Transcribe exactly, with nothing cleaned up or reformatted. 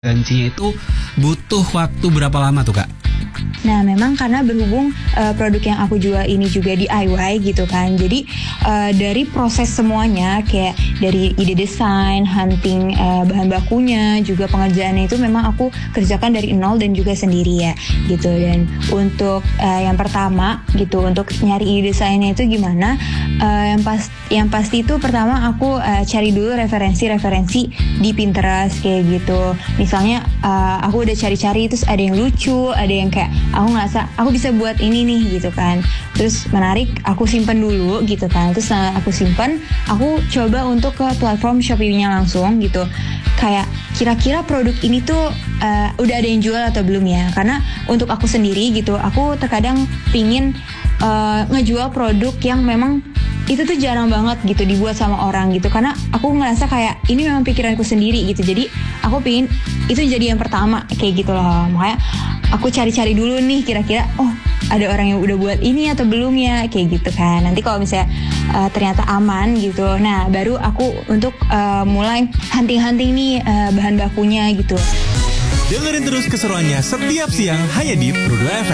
Referensinya itu butuh waktu berapa lama tuh Kak? Nah memang karena berhubung uh, produk yang aku jual ini juga D I Y gitu kan. Jadi uh, dari proses semuanya kayak dari ide desain, hunting uh, bahan bakunya, juga pengerjaannya itu memang aku kerjakan dari nol dan juga sendiri ya gitu. Dan untuk uh, yang pertama gitu, untuk nyari ide desainnya itu gimana, uh, yang pas yang pasti itu pertama aku uh, cari dulu referensi-referensi di Pinterest kayak gitu. Misalnya uh, aku udah cari-cari terus ada yang lucu, ada yang kayak aku ngerasa aku bisa buat ini nih gitu kan, terus menarik, aku simpen dulu gitu kan. Terus uh, aku simpen, aku coba untuk ke platform Shopee-nya langsung gitu, kayak kira-kira produk ini tuh uh, udah ada yang jual atau belum ya. Karena untuk aku sendiri gitu, aku terkadang pingin uh, ngejual produk yang memang itu tuh jarang banget gitu dibuat sama orang gitu, karena aku ngerasa kayak ini memang pikiranku sendiri gitu. Jadi aku pingin itu jadi yang pertama kayak gitu loh. Makanya aku cari-cari dulu nih kira-kira oh ada orang yang udah buat ini atau belum ya kayak gitu kan. Nanti kalau misalnya uh, ternyata aman gitu, nah baru aku untuk uh, mulai hunting-hunting nih uh, bahan bakunya gitu. Dengerin terus keseruannya setiap siang hanya di Pro dua F M.